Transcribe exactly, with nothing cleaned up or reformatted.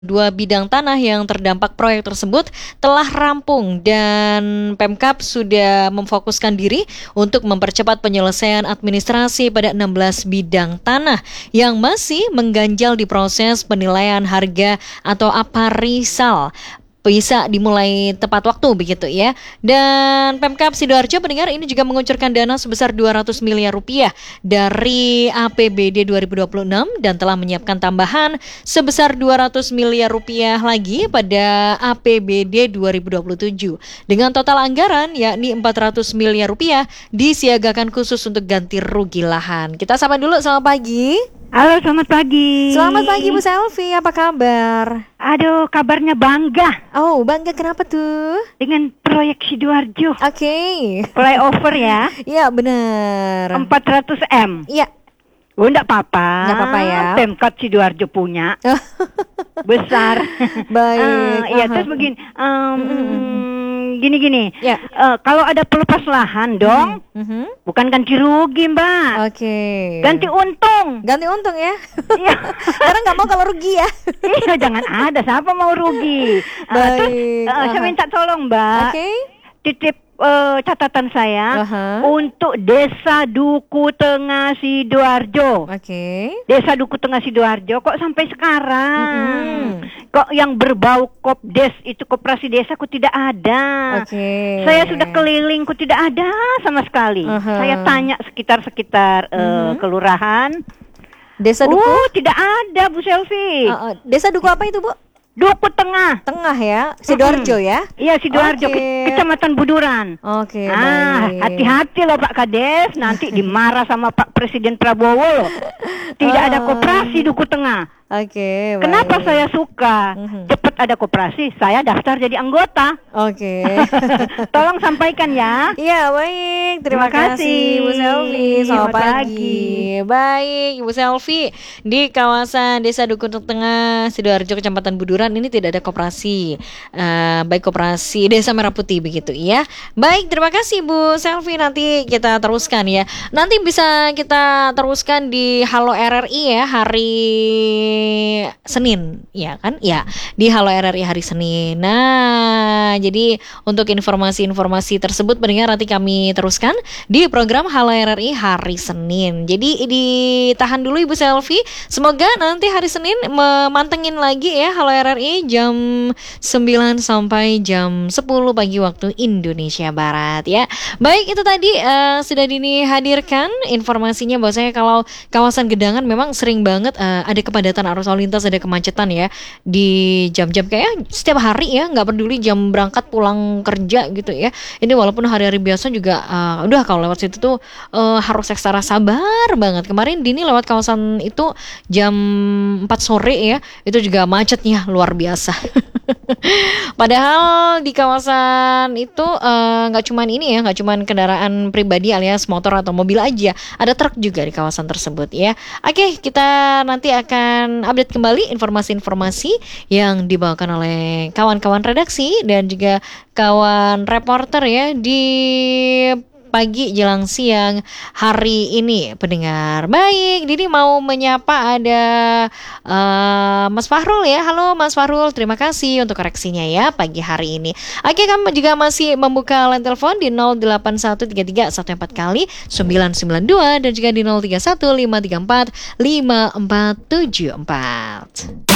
Dua bidang tanah yang terdampak proyek tersebut telah rampung dan Pemkab sudah memfokuskan diri untuk mempercepat penyelesaian administrasi pada enam belas bidang tanah yang masih mengganjal di proses penilaian harga atau appraisal. Bisa dimulai tepat waktu begitu ya. Dan Pemkab Sidoarjo pendengar ini juga mengucurkan dana sebesar dua ratus miliar rupiah dari A P B D dua ribu dua puluh enam dan telah menyiapkan tambahan sebesar dua ratus miliar rupiah lagi pada A P B D dua ribu dua puluh tujuh. Dengan total anggaran yakni empat ratus miliar rupiah disiagakan khusus untuk ganti rugi lahan. Kita sapa dulu, selamat pagi. Halo, selamat pagi. Selamat pagi Bu Selvi, apa kabar? Aduh, kabarnya bangga. Oh, bangga kenapa tuh? Dengan proyek Sidoarjo. Oke. Okay. Flyover ya. Iya, benar. empat ratus M. Iya. Oh, enggak apa-apa. Enggak apa-apa ya. Pemkab Sidoarjo punya. Besar. Baik. Uh, iya, terus begini. Um, Gini-gini. Ya. Uh, kalau ada pelepas lahan dong. Mm-hmm. Bukan ganti rugi, Mbak. Oke. Okay. Ganti untung. Ganti untung ya. Iya. Karena nggak mau kalau rugi ya. Iya, jangan ada. Siapa mau rugi? Uh, Baik. Terus uh, saya minta tolong, Mbak. Oke. Okay. Titip uh, catatan saya uh-huh. untuk Desa Duku Tengah Sidoarjo. Oke. Okay. Desa Duku Tengah Sidoarjo kok sampai sekarang mm-hmm. kok yang berbau Kopdes itu koperasi desa kok tidak ada. Oke. Okay. Saya sudah keliling kok tidak ada sama sekali. Uh-huh. Saya tanya sekitar-sekitar uh, mm-hmm. kelurahan. Desa Duku? Oh, tidak ada Bu Selvi. Uh, uh, Desa Duku apa itu Bu? Duku Tengah. Tengah ya, Sidoarjo hmm. ya? Iya, Sidoarjo, okay. Kecamatan Buduran. Oke, okay, ah, baik. hati-hati loh Pak Kades, nanti dimarah sama Pak Presiden Prabowo loh. Tidak oh. ada koperasi Duku Tengah. Oke, okay, kenapa baik. saya suka mm-hmm. cepat ada koperasi, saya daftar jadi anggota. Oke. Okay. Tolong sampaikan ya. Iya, baik. Terima, Terima kasih Bu Selvi. Selamat pagi. pagi. Baik, Ibu Selvi, di kawasan Desa Duku Tengah Sidoarjo Kecamatan Buduran ini tidak ada koperasi. Uh, baik koperasi Desa Merah Putih begitu ya. Baik, terima kasih Bu Selvi, nanti kita teruskan ya. Nanti bisa kita teruskan di Halo R R I ya, hari Senin, ya kan? Ya, di Halo R R I hari Senin. Nah, jadi untuk informasi-informasi tersebut pendengar nanti kami teruskan di program Halo R R I hari Senin. Jadi ditahan dulu Ibu Selvi. Semoga nanti hari Senin memantengin lagi ya Halo R R I jam sembilan sampai jam sepuluh pagi waktu Indonesia Barat ya. Baik, itu tadi uh, sudah dihadirkan informasinya bahwasanya kalau kawasan Gedangan memang sering banget uh, ada kepadatan arus lalu lintas, ada kemacetan ya di jam-jam kayak setiap hari ya, nggak peduli jam berangkat pulang kerja gitu ya. Ini walaupun hari-hari biasa juga uh, udah kalau lewat situ tuh uh, harus ekstra sabar banget. Kemarin Dini lewat kawasan itu jam empat sore ya, itu juga macetnya luar biasa. Padahal di kawasan itu nggak uh, cuman ini ya, nggak cuman kendaraan pribadi alias motor atau mobil aja, ada truk juga di kawasan tersebut ya. Oke, kita nanti akan update kembali informasi-informasi yang dibawakan oleh kawan-kawan redaksi dan juga kawan reporter ya di pagi jelang siang hari ini pendengar. Baik, Dini mau menyapa ada uh, Mas Fahrul ya. Halo Mas Fahrul, terima kasih untuk koreksinya ya pagi hari ini. Oke, kamu juga masih membuka line telepon di nol delapan satu tiga tiga satu empat kali sembilan sembilan dua dan juga di nol tiga satu lima tiga empat lima empat tujuh empat.